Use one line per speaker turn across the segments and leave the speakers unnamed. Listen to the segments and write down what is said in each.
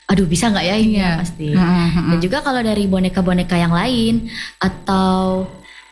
aduh bisa nggak ya ini ya
Iya.
pasti. Dan juga kalau dari boneka-boneka yang lain atau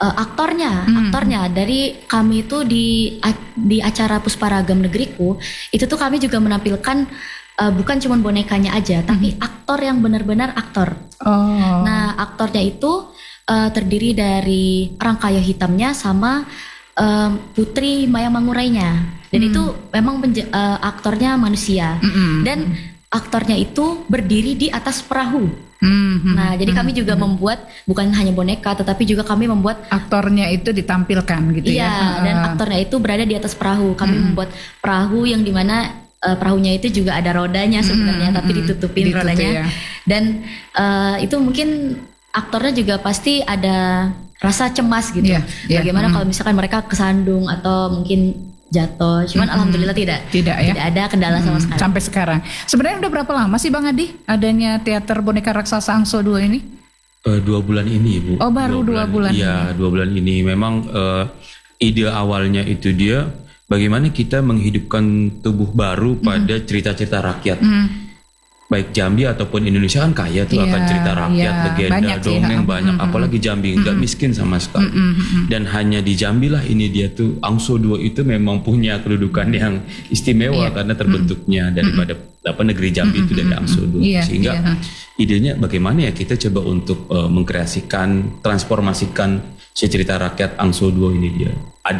aktornya dari kami itu di acara Pusparagam Negeriku itu tuh kami juga menampilkan bukan cuma bonekanya aja tapi aktor yang benar-benar aktor.
Oh.
Nah aktornya itu terdiri dari Rangkaya Hitamnya sama Putri Maya Mangurainya. Dan itu memang aktornya manusia. Dan aktornya itu berdiri di atas perahu. Nah, jadi kami juga membuat bukan hanya boneka, tetapi juga kami membuat
aktornya itu ditampilkan gitu
iya,
ya.
dan aktornya itu berada di atas perahu. Kami membuat perahu yang dimana perahunya itu juga ada rodanya sebenarnya, tapi ditutupin
Ditutup,
rodanya.
ya.
Dan itu mungkin aktornya juga pasti ada rasa cemas gitu.
Iya, iya.
Bagaimana kalau misalkan mereka kesandung atau mungkin jatuh. Cuman alhamdulillah tidak
ya.
Tidak ada kendala sama sekali.
Sampai sekarang. Sebenarnya udah berapa lama sih Bang Adi adanya teater boneka raksasa Angso 2 ini?
2 bulan ini Bu.
Oh baru 2 bulan.
Iya 2 bulan ini. Memang ide awalnya itu dia bagaimana kita menghidupkan tubuh baru pada cerita-cerita rakyat. Baik Jambi ataupun Indonesia kan kaya tuh akan cerita rakyat, legenda, dongeng banyak. Apalagi Jambi nggak miskin sama sekali. Dan hanya di Jambi lah ini dia tuh Angso 2 itu memang punya kedudukan yang istimewa karena terbentuknya daripada negeri Jambi itu dari Angso 2. Sehingga idenya bagaimana ya kita coba untuk mengkreasikan, transformasikan si cerita rakyat Angso 2 ini dia.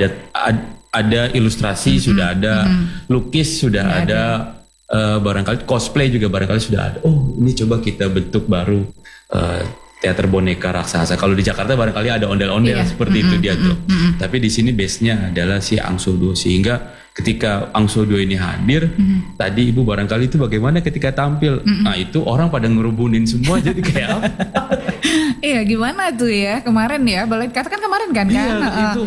Ada ilustrasi sudah ada, lukis sudah ada. Barangkali cosplay juga barangkali sudah ada. Oh ini coba kita bentuk baru teater boneka raksasa. Kalau di Jakarta barangkali ada ondel-ondel seperti itu dia tuh. Tapi di sini base-nya adalah si Angso 2 sehingga ketika Angso 2 ini hadir, tadi Ibu barangkali itu bagaimana ketika tampil. Nah itu orang pada ngerubunin semua jadi kayak apa?
Iya gimana tuh ya kemarin ya balai katakan kemarin kan
itu.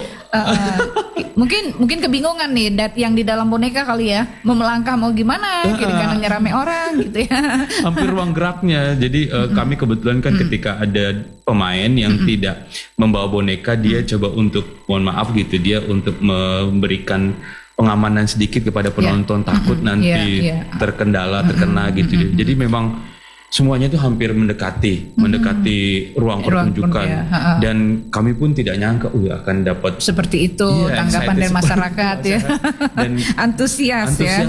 Mungkin kebingungan nih yang di dalam boneka kali ya mau melangkah mau gimana kiri kanannya rame orang gitu ya.
Hampir ruang geraknya. Jadi kami kebetulan kan ketika ada pemain yang tidak membawa boneka dia coba untuk mohon maaf gitu dia untuk memberikan pengamanan sedikit kepada penonton takut nanti terkena gitu. Jadi memang semuanya itu hampir mendekati ruang pertunjukan dan kami pun tidak nyangka akan dapat
seperti itu tanggapan dari masyarakat ya dan antusias ya.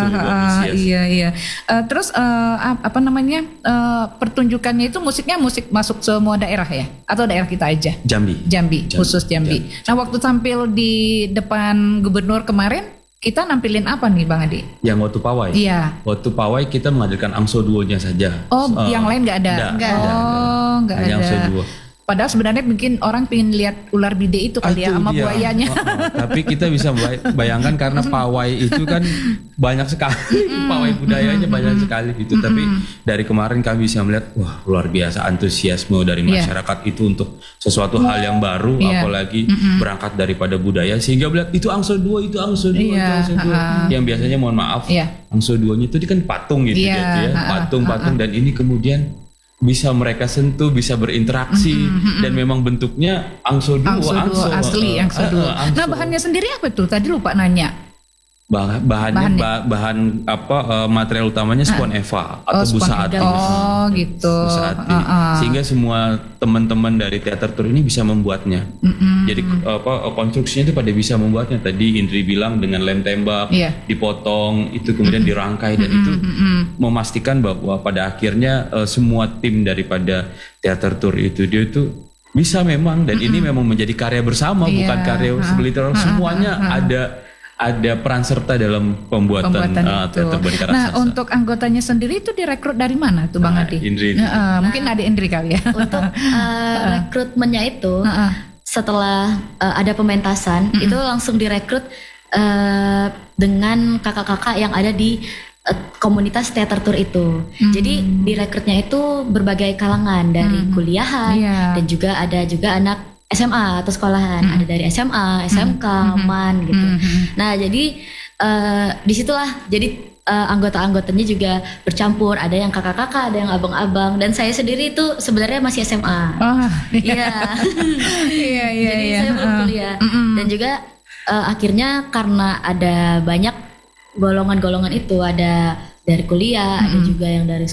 Iya. Terus pertunjukannya itu musiknya musik masuk semua daerah ya atau daerah kita aja? Jambi. Khusus Jambi. Nah waktu tampil di depan gubernur kemarin kita nampilin apa nih Bang Adi?
Yang waktu pawai?
Iya.
Waktu pawai kita menghadirkan Angso 2-nya saja.
Oh, yang lain nggak ada? Nggak ada.
Angso 2.
Padahal sebenarnya mungkin orang pengen lihat ular bide itu kali ya sama buayanya.
Tapi kita bisa bayangkan karena pawai itu kan banyak sekali, pawai budayanya banyak sekali gitu. Tapi dari kemarin kami bisa melihat wah luar biasa antusiasme dari masyarakat itu untuk sesuatu hal yang baru, apalagi berangkat daripada budaya sehingga melihat itu Angso 2, itu Angso 2, itu Angso 2. Yang biasanya mohon maaf, Angso 2-nya itu kan patung gitu ya, patung-patung dan ini kemudian bisa mereka sentuh, bisa berinteraksi dan memang bentuknya Angso 2
asli Angso 2. Nah bahannya sendiri apa tuh? Tadi lupa nanya.
Bahan material utamanya spon eva atau busa ati.
Oh gitu.
Busa ati. Sehingga semua teman-teman dari teater tur ini bisa membuatnya. Jadi konstruksinya itu pada bisa membuatnya. Tadi Indri bilang dengan lem tembak, dipotong, itu kemudian dirangkai dan itu memastikan bahwa pada akhirnya semua tim daripada teater tur itu dia itu bisa memang dan ini memang menjadi karya bersama bukan karya segelintir semuanya ada peran serta dalam pembuatan teater boneka raksasa.
Nah untuk anggotanya sendiri itu direkrut dari mana tuh Bang Adi?
Indri.
Mungkin ada Indri kali ya.
Untuk rekrutmennya itu setelah ada pementasan itu langsung direkrut dengan kakak-kakak yang ada di komunitas teater tur itu. Jadi direkrutnya itu berbagai kalangan dari kuliahan dan juga ada juga anak SMA atau sekolahan, ada dari SMA, SMK, MAN gitu. Nah jadi disitulah jadi anggota-anggotanya juga bercampur, ada yang kakak-kakak, ada yang abang-abang, dan saya sendiri itu sebenarnya masih SMA. Iya. Jadi saya belum kuliah. Dan juga akhirnya karena ada banyak golongan-golongan itu, ada dari kuliah, ada juga yang dari